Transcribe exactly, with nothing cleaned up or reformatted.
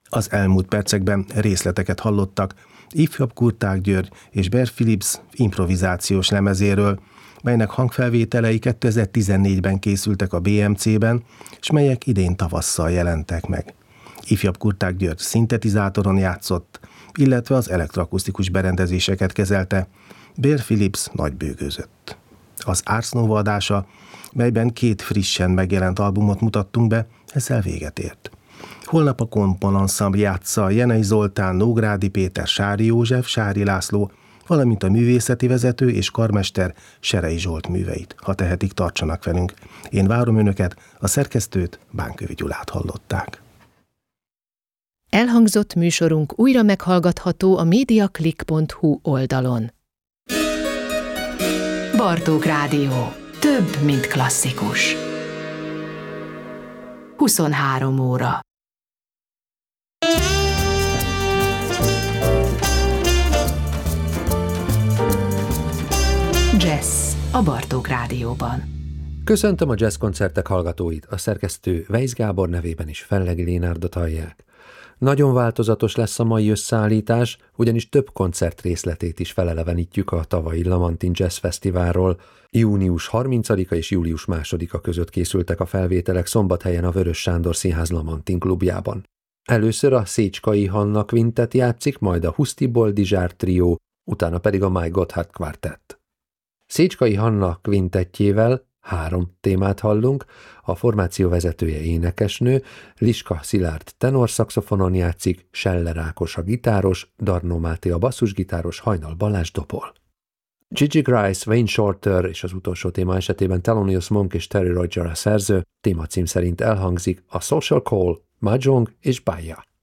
Az elmúlt percekben részleteket hallottak ifjabb Kurták György és Bear Phillips improvizációs lemezéről, melynek hangfelvételei kétezer-tizennégyben készültek a bé em cé-ben, és melyek idén tavasszal jelentek meg. Ifjabb Kurták György szintetizátoron játszott, illetve az elektroakusztikus berendezéseket kezelte, Bear Phillips nagybőgőzött. Az Ars Nova adása, melyben két frissen megjelent albumot mutattunk be, ezzel véget ért. Holnap a Kompon Ensemble játsza Jenei Zoltán, Nógrádi Péter, Sári József, Sári László, valamint a művészeti vezető és karmester Serei Zsolt műveit. Ha tehetik, tartsanak velünk. Én várom önöket, a szerkesztőt, Bánkövi Gyulát hallották. Elhangzott műsorunk újra meghallgatható a mediaclick pont hu oldalon. Bartók Rádió. Több, mint klasszikus. huszonhárom óra. Jazz a Bartók Rádióban. Köszöntöm a jazz koncertek hallgatóit, a szerkesztő Weisz Gábor nevében is Fellegi Lénárdot hallják. Nagyon változatos lesz a mai összeállítás, ugyanis több koncert részletét is felelevenítjük a tavalyi Lamantin Jazz Fesztiválról. június harmincadika és július másodika között készültek a felvételek Szombathelyen a Vörös Sándor Színház Lamantin klubjában. Először a Szécskai Hanna Quintet játszik, majd a Huszti Boldizsár trió, utána pedig a My Gotthard Quartet. Szécskai Hanna Quintettjével három témát hallunk, a formáció vezetője énekesnő, Liska Szilárd tenorszaxofonon játszik, Scheller Ákos a gitáros, Darnó Máté a basszusgitáros, Hajnal Balázs dobol. Gigi Grice, Wayne Shorter és az utolsó téma esetében Thelonious Monk és Terry Roger a szerző, témacím szerint elhangzik a Social Call, Mahjong és Baya.